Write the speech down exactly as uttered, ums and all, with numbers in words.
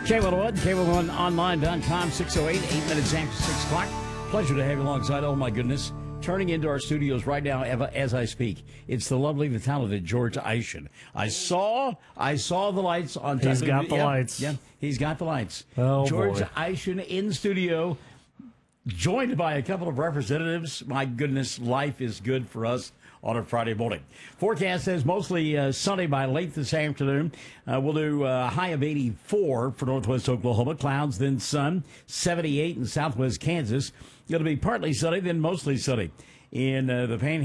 K one oh one, K one one online dot com, six oh eight, eight minutes after six o'clock. Pleasure to have you alongside. Oh, my goodness. Turning into our studios right now as I speak. It's the lovely, the talented George Eischen. I saw I saw the lights on top. He's got the yeah, lights. Yeah, he's got the lights. Oh, George boy. Eischen in studio, joined by a couple of representatives. My goodness, life is good for us on a Friday morning. Forecast says mostly uh, sunny by late this afternoon. Uh, we'll do a high of eighty-four for northwest Oklahoma. Clouds, then sun. seventy-eight in southwest Kansas. It'll be partly sunny, then mostly sunny in uh, the Panhandle.